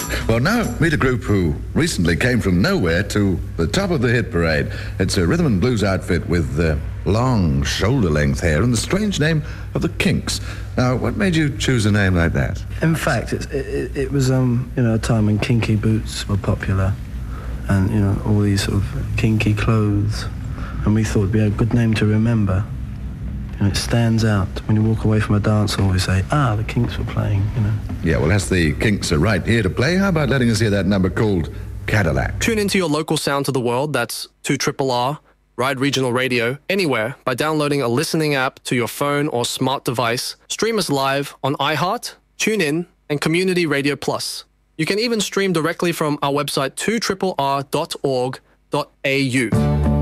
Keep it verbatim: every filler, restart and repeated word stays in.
Well, now meet a group who recently came from nowhere to the top of the hit parade. It's a rhythm and blues outfit with uh, long shoulder-length hair and the strange name of the Kinks. Now, what made you choose a name like that? In fact, it, it, it was um, you know, a time when kinky boots were popular, and you know, all these sort of kinky clothes, and we thought it'd be a good name to remember. You know, it stands out when you walk away from a dance hall. We say, ah, the Kinks were playing. You know. Yeah, well, as the Kinks are right here to play, how about letting us hear that number called Cadillac? Tune into your local sound to the world. That's two R R R, Ride Regional Radio, anywhere by downloading a listening app to your phone or smart device. Stream us live on iHeart, TuneIn, and Community Radio Plus. You can even stream directly from our website two R R R dot org dot A U.